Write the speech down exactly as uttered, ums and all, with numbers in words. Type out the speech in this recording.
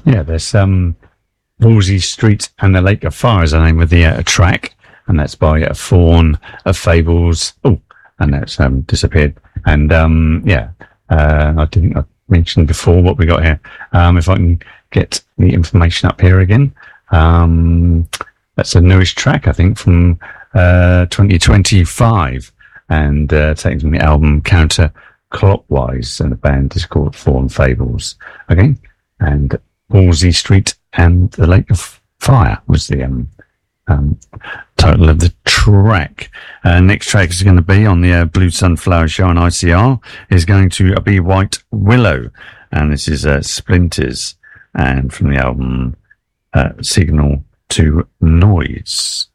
Yeah, there's um, Wolsey Street and the Lake of Fire is the name of the uh, track, and that's by uh, Fawn of Fables. Oh, and that's um, disappeared. And um, yeah, uh, I didn't I mentioned before what we got here. Um, if I can get the information up here again, um, that's a newish track, I think, from uh, twenty twenty-five, and uh, taken from the album Counter Clockwise, and the band is called Fawn Fables. Okay, and Wolsey Street and the Lake of Fire was the um, um, title of the track. Uh, next track is going to be on the uh, Blue Sunflower Show on I C R is going to be White Willow, and this is uh, Splinters, and from the album uh, Signal to Noise.